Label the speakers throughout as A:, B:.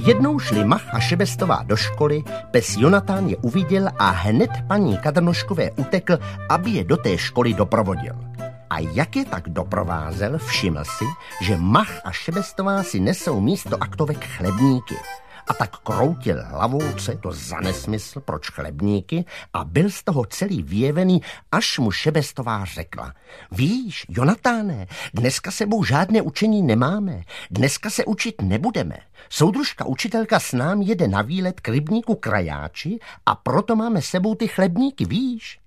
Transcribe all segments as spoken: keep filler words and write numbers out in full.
A: Jednou šli Mach a Šebestová do školy, pes Jonatán je uviděl a hned paní Kadrnoškové utekl, aby je do té školy doprovodil. A jak je tak doprovázel, všiml si, že Mach a Šebestová si nesou místo aktovek chlebníky. A tak kroutil hlavou, co je to za nesmysl, proč chlebníky, a byl z toho celý vyjevený, až mu Šebestová řekla: víš, Jonatáne, dneska sebou žádné učení nemáme, dneska se učit nebudeme. Soudružka učitelka s námi jede na výlet k rybníku Krajáči a proto máme sebou ty chlebníky, víš?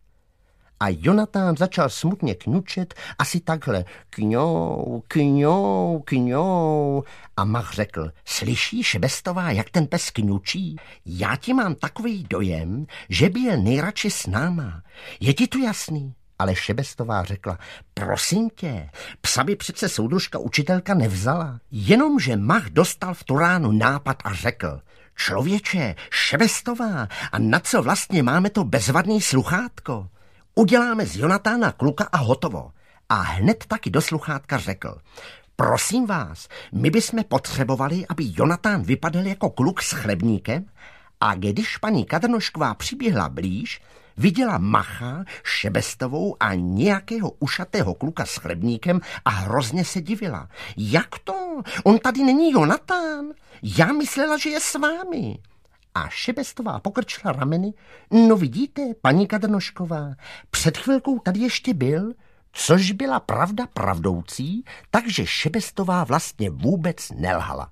A: A Jonatán začal smutně kňučet, asi takhle: kňou, kňou, kňou. A Mach řekl: slyšíš, Šebestová, jak ten pes kňučí? Já ti mám takový dojem, že by jel nejradši s náma. Je ti to jasný? Ale Šebestová řekla: prosím tě, psa by přece soudružka učitelka nevzala. Jenomže Mach dostal v tu ránu nápad a řekl: člověče, Šebestová, a na co vlastně máme to bezvadný sluchátko? Uděláme z Jonatána kluka a hotovo. A hned taky do sluchátka řekl: prosím vás, my bychom potřebovali, aby Jonatán vypadal jako kluk s chlebníkem, a když paní Kadrnošková přiběhla blíž, viděla Macha, Šebestovou a nějakého ušatého kluka s chlebníkem a hrozně se divila. Jak to? On tady není Jonatán? Já myslela, že je s vámi. A Šebestová pokrčila rameny: no vidíte, paní Kadrnošková, před chvilkou tady ještě byl, což byla pravda pravdoucí, takže Šebestová vlastně vůbec nelhala.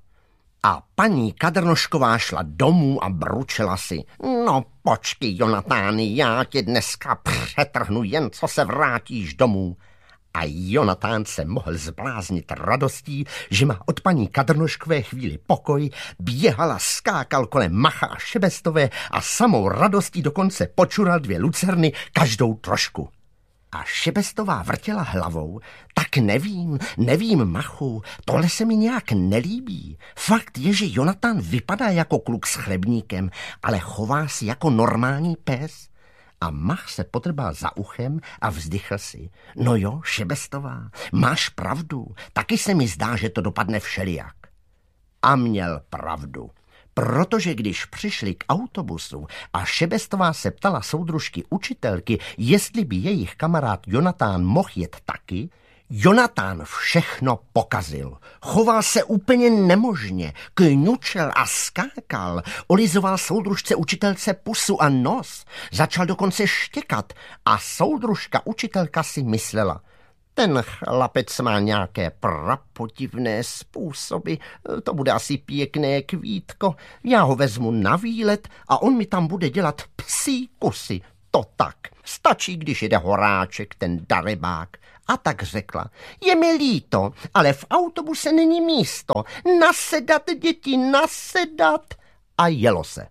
A: A paní Kadrnošková šla domů a bručela si: no počkej, Jonatány, já tě dneska přetrhnu, jen co se vrátíš domů. A Jonatán se mohl zbláznit radostí, že má od paní Kadrnoškové chvíli pokoj, běhal a skákal kolem Macha a Šebestové a samou radostí dokonce počural dvě lucerny, každou trošku. A Šebestová vrtěla hlavou: tak nevím, nevím, Machu, tohle se mi nějak nelíbí. Fakt je, že Jonatán vypadá jako kluk s chlebníkem, ale chová si jako normální pes. A Mach se potrbal za uchem a vzdychl si: no jo, Šebestová, máš pravdu, taky se mi zdá, že to dopadne všelijak. A měl pravdu, protože když přišli k autobusu a Šebestová se ptala soudružky učitelky, jestli by jejich kamarád Jonatán mohl jet taky, Jonatán všechno pokazil. Choval se úplně nemožně, kňučel a skákal, olizoval soudružce učitelce pusu a nos, začal dokonce štěkat a soudružka učitelka si myslela: ten chlapec má nějaké prapodivné způsoby, to bude asi pěkné kvítko, já ho vezmu na výlet a on mi tam bude dělat psí kusy. To tak, stačí, když jede Horáček, ten darebák. A tak řekla: je mi líto, ale v autobuse není místo. Nasedat, děti, nasedat. A jelo se.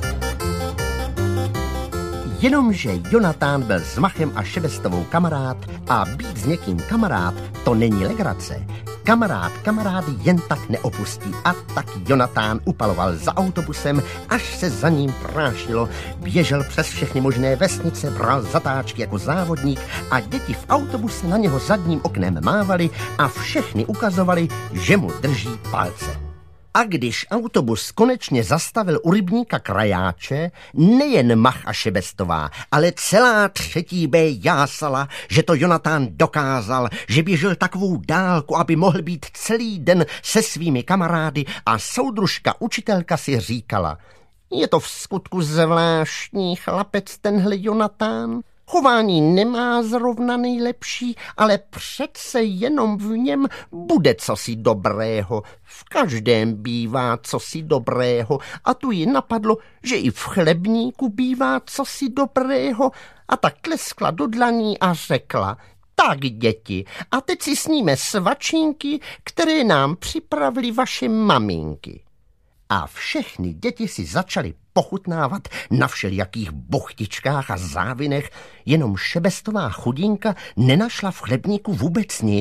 A: Jenomže Jonatán byl s Machem a Šebestovou kamarád a být s někým kamarád, to není legrace. Kamarád kamarády jen tak neopustí a tak Jonatán upaloval za autobusem, až se za ním prášilo. Běžel přes všechny možné vesnice, bral zatáčky jako závodník a děti v autobuse na něho zadním oknem mávali a všechny ukazovali, že mu drží palce. A když autobus konečně zastavil u rybníka Krajáče, nejen Mach a Šebestová, ale celá třetí B jásala, že to Jonatán dokázal, že běžel takovou dálku, aby mohl být celý den se svými kamarády, a soudružka učitelka si říkala: je to v skutku zvláštní chlapec tenhle Jonatán. Chování nemá zrovna nejlepší, ale přece jenom v něm bude cosi dobrého. V každém bývá cosi dobrého a tu ji napadlo, že i v chlebníku bývá cosi dobrého, a tak tleskla do dlaní a řekla: tak, děti, a teď si sníme svačinky, které nám připravili vaše maminky. A všechny děti si začaly pochutnávat na všelijakých buchtičkách a závinech, jenom Šebestová chudinka nenašla v chlebníku vůbec nic,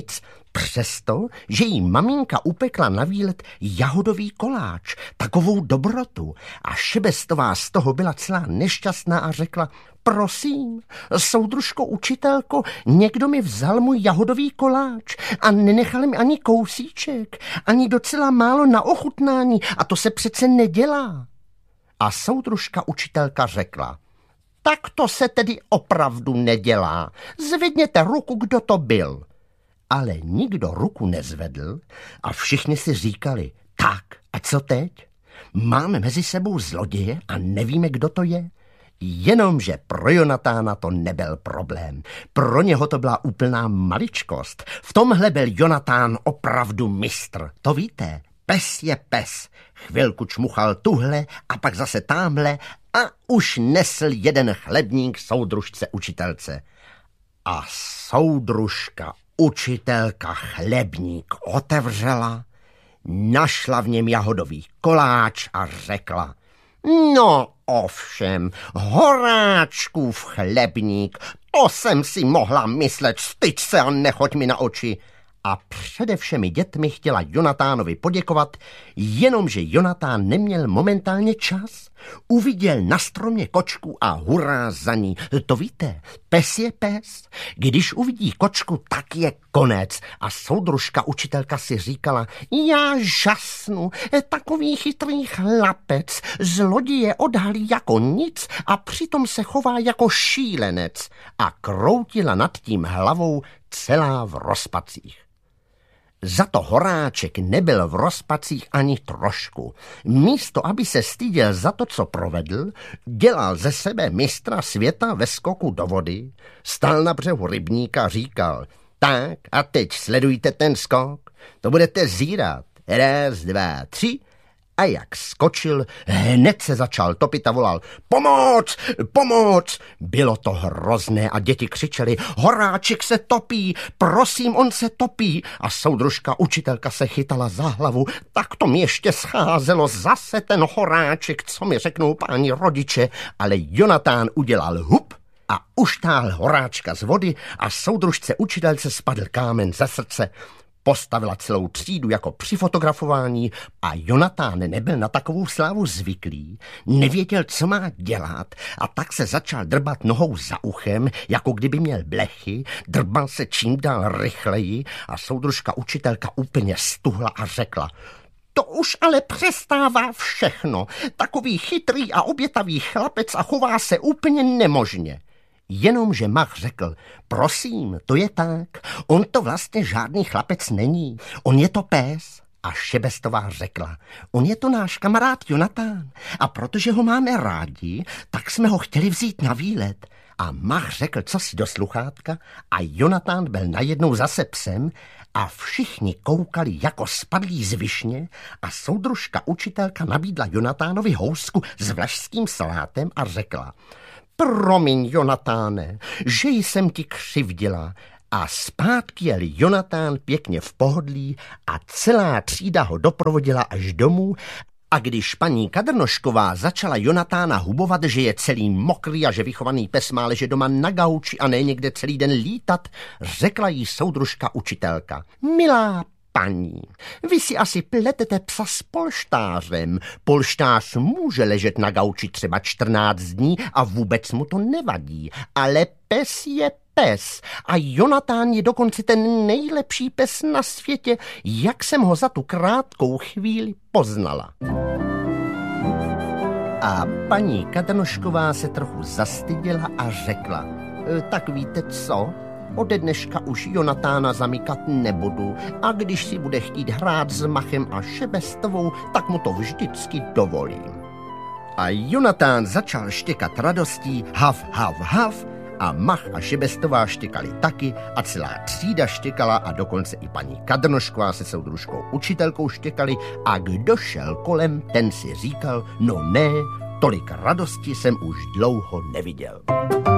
A: Přesto, že jí maminka upekla na výlet jahodový koláč, takovou dobrotu, a Šebestová z toho byla celá nešťastná a řekla: prosím, soudružko učitelko, někdo mi vzal můj jahodový koláč a nenechal mi ani kousíček, ani docela málo na ochutnání, a to se přece nedělá. A soudružka učitelka řekla: tak to se tedy opravdu nedělá. Zvedněte ruku, kdo to byl. Ale nikdo ruku nezvedl a všichni si říkali: tak, a co teď? Máme mezi sebou zloděje a nevíme, kdo to je? Jenomže pro Jonatána to nebyl problém. Pro něho to byla úplná maličkost. V tomhle byl Jonatán opravdu mistr. To víte, pes je pes. Chvilku čmuchal tuhle a pak zase támhle a už nesl jeden chlebník soudružce učitelce. A soudružka učitelka chlebník otevřela, našla v něm jahodový koláč a řekla: no ovšem, Horáčkův chlebník, to jsem si mohla myslet, styď se a nechoď mi na oči. A přede všemi dětmi chtěla Jonatánovi poděkovat, jenomže Jonatán neměl momentálně čas. Uviděl na stromě kočku a hurá za ní. To víte, pes je pes. Když uvidí kočku, tak je konec. A soudružka učitelka si říkala: já žasnu, takový chytrý chlapec, zloděje odhalí jako nic a přitom se chová jako šílenec. A kroutila nad tím hlavou celá v rozpacích. Za to Horáček nebyl v rozpacích ani trošku. Místo, aby se styděl za to, co provedl, dělal ze sebe mistra světa ve skoku do vody, stál na břehu rybníka a říkal: tak a teď sledujte ten skok, to budete zírat. Raz, dva, tři. A jak skočil, hned se začal topit a volal: pomoc, pomoc! Bylo to hrozné a děti křičeli: Horáček se topí, prosím, on se topí. A soudružka učitelka se chytala za hlavu: tak to mi ještě scházelo, zase ten Horáček, co mi řeknou páni rodiče. Ale Jonatán udělal hup a uštáhl Horáčka z vody a soudružce učitelce spadl kámen ze srdce. Postavila celou třídu jako při fotografování a Jonatán nebyl na takovou slávu zvyklý, nevěděl, co má dělat, a tak se začal drbat nohou za uchem, jako kdyby měl blechy, drbal se čím dál rychleji a soudružka učitelka úplně stuhla a řekla: to už ale přestává všechno, takový chytrý a obětavý chlapec a chová se úplně nemožně. Jenomže Mach řekl: prosím, to je tak, on to vlastně žádný chlapec není, on je to pes. A Šebestová řekla: on je to náš kamarád Jonatán a protože ho máme rádi, tak jsme ho chtěli vzít na výlet. A Mach řekl cosi do sluchátka a Jonatán byl najednou zase psem a všichni koukali jako spadlí z višně a soudružka učitelka nabídla Jonatánovi housku s vlašským salátem a řekla: promiň, Jonatáne, že jsem ti křivdila. A zpátky jel Jonatán pěkně v pohodlí a celá třída ho doprovodila až domů. A když paní Kadrnošková začala Jonatána hubovat, že je celý mokrý a že vychovaný pes má ležet doma na gauči a ne někde celý den lítat, řekla jí soudružka učitelka: milá paní, vy si asi pletete psa s polštářem. Polštář může ležet na gauči třeba čtrnáct dní a vůbec mu to nevadí, ale pes je pes a Jonatán je dokonce ten nejlepší pes na světě, jak jsem ho za tu krátkou chvíli poznala. A paní Kadrnošková se trochu zastyděla a řekla: tak víte co? Ode dneška už Jonatána zamykat nebudu a když si bude chtít hrát s Machem a Šebestovou, tak mu to vždycky dovolím. A Jonatán začal štěkat radostí hav, hav, hav a Mach a Šebestová štěkali taky a celá třída štěkala a dokonce i paní Kadrnošková se soudružkou učitelkou štěkali a kdo šel kolem, ten si říkal: no ne, tolik radosti jsem už dlouho neviděl.